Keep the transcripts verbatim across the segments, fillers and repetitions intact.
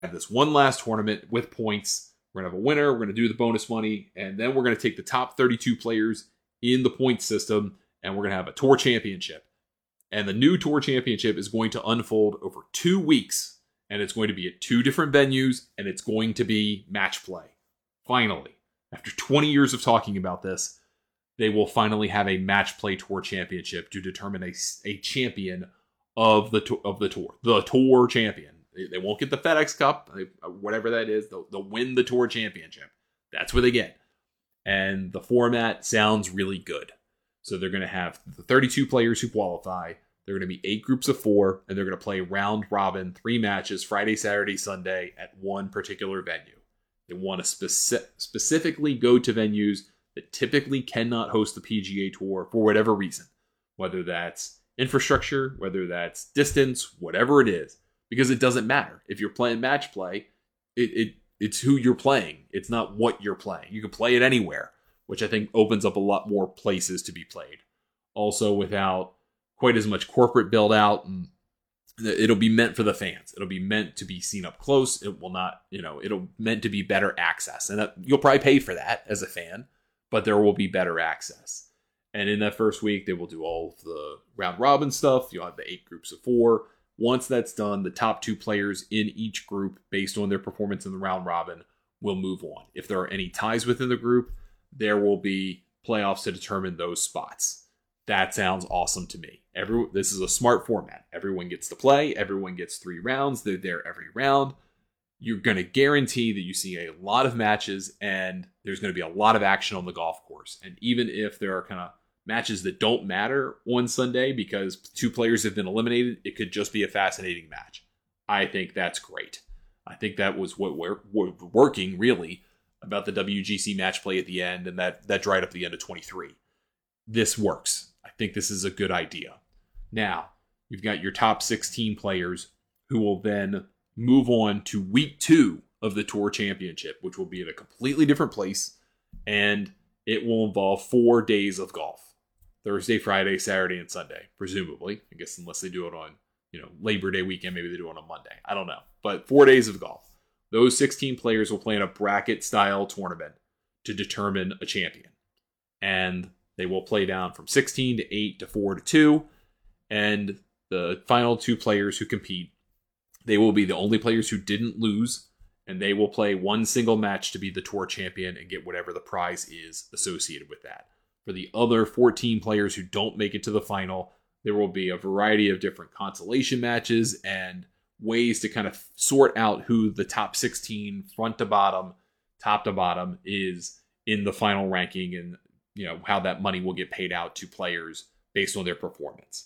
have this one last tournament with points. We're going to have a winner. We're going to do the bonus money. And then we're going to take the top thirty-two players in the point system. And we're going to have a tour championship. And the new tour championship is going to unfold over two weeks. And it's going to be at two different venues. And it's going to be match play. Finally, after twenty years of talking about this, they will finally have a match play tour championship to determine a, a champion of the, of the tour. The tour champion. They won't get the FedEx Cup, whatever that is. They'll, they'll win the tour championship. That's what they get. And the format sounds really good. So they're going to have the thirty-two players who qualify. They're going to be eight groups of four, and they're going to play round robin, three matches, Friday, Saturday, Sunday, at one particular venue. They want to speci- specifically go to venues that typically cannot host the P G A Tour for whatever reason. Whether that's infrastructure, whether that's distance, whatever it is. Because it doesn't matter. If you're playing match play, it, it it's who you're playing. It's not what you're playing. You can play it anywhere, which I think opens up a lot more places to be played. Also, without quite as much corporate build out, and it'll be meant for the fans. It'll be meant to be seen up close. It will not, you know, it'll meant to be better access, and that, you'll probably pay for that as a fan, but there will be better access. And in that first week, they will do all of the round robin stuff. You'll have the eight groups of four. Once that's done, the top two players in each group, based on their performance in the round robin, will move on. If there are any ties within the group, there will be playoffs to determine those spots. That sounds awesome to me. Every, this is a smart format. Everyone gets to play. Everyone gets three rounds. They're there every round. You're going to guarantee that you see a lot of matches, and there's going to be a lot of action on the golf course. And even if there are kind of matches that don't matter on Sunday because two players have been eliminated, it could just be a fascinating match. I think that's great. I think that was what we're, we're working, really, about the W G C match play at the end, and that, that dried up the end of twenty-three. This works. I think this is a good idea. Now, you've got your top sixteen players who will then move on to week two of the Tour Championship, which will be at a completely different place, and it will involve four days of golf. Thursday, Friday, Saturday, and Sunday, presumably. I guess unless they do it on, you know, Labor Day weekend, maybe they do it on Monday. I don't know. But four days of golf. Those sixteen players will play in a bracket-style tournament to determine a champion. And they will play down from sixteen to eight to four to two. And the final two players who compete, they will be the only players who didn't lose. And they will play one single match to be the tour champion and get whatever the prize is associated with that. For the other fourteen players who don't make it to the final, there will be a variety of different consolation matches and ways to kind of sort out who the top sixteen, front to bottom, top to bottom, is in the final ranking, and you know how that money will get paid out to players based on their performance.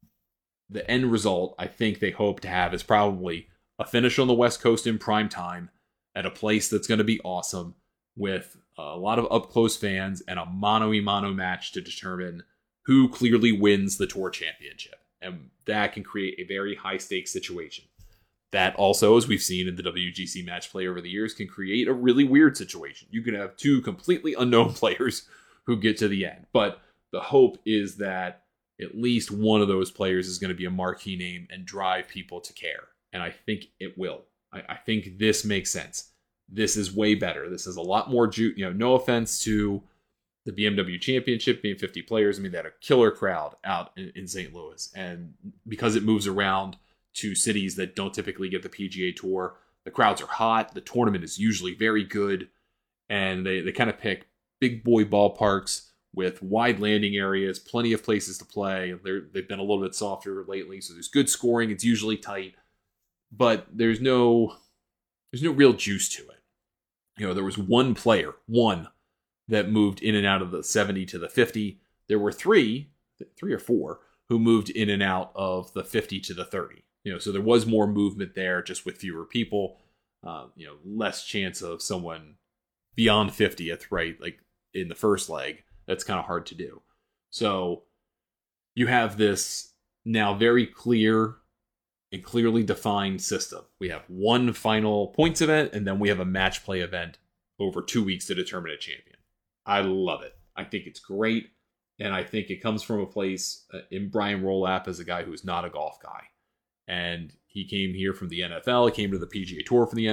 The end result, I think they hope to have, is probably a finish on the West Coast in prime time at a place that's going to be awesome, with a lot of up-close fans and a mano-a-mano match to determine who clearly wins the Tour Championship. And that can create a very high-stakes situation. That also, as we've seen in the W G C match play over the years, can create a really weird situation. You can have two completely unknown players who get to the end. But the hope is that at least one of those players is going to be a marquee name and drive people to care. And I think it will. I, I think this makes sense. This is way better. This is a lot more, ju- you know, no offense to the B M W Championship being fifty players. I mean, they had a killer crowd out in, in Saint Louis. And because it moves around to cities that don't typically get the P G A Tour, the crowds are hot. The tournament is usually very good. And they, they kind of pick big boy ballparks with wide landing areas, plenty of places to play. They're, they've been a little bit softer lately, so there's good scoring. It's usually tight. But there's no... There's no real juice to it. You know, there was one player, one, that moved in and out of the seventy to the fifty. There were three, three or four, who moved in and out of the fifty to the thirty. You know, so there was more movement there, just with fewer people. Uh, you know, less chance of someone beyond fiftieth, right? Like in the first leg, that's kind of hard to do. So you have this now very clear and clearly defined system. We have one final points event, and then we have a match play event over two weeks to determine a champion. I love it. I think it's great, and I think it comes from a place uh, in Brian Rolapp as a guy who's not a golf guy. And He came here from the N F L. He came to the P G A Tour from the